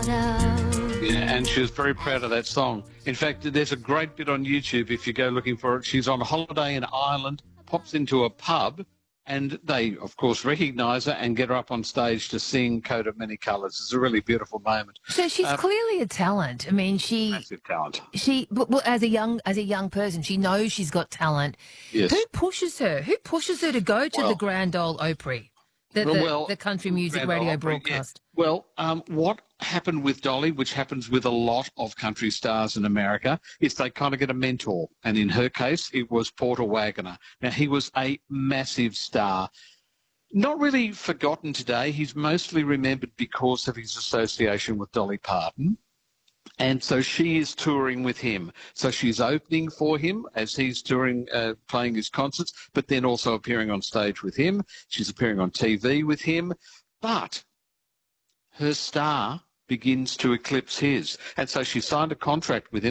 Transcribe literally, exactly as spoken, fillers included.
Yeah, and she was very proud of that song. In fact, there's a great bit on YouTube if you go looking for it. She's on holiday in Ireland, pops into a pub, and they, of course, recognise her and get her up on stage to sing Coat of Many Colours. It's a really beautiful moment. So she's Um, clearly a talent. I mean, she massive talent. she well, well, as a young as a young person, she knows she's got talent. Yes. Who pushes her? Who pushes her to go to Well, the Grand Ole Opry, the, the, well, the country music Grand radio Ole Opry, broadcast? yeah. Well, um, what happened with Dolly, which happens with a lot of country stars in America, is they kind of get a mentor. And in her case, it was Porter Wagoner. Now, he was a massive star. Not really forgotten today. He's mostly remembered because of his association with Dolly Parton. And so she is touring with him. So she's opening for him as he's touring, uh, playing his concerts, but then also appearing on stage with him. She's appearing on T V with him. But her star begins to eclipse his. And so she signed a contract with him.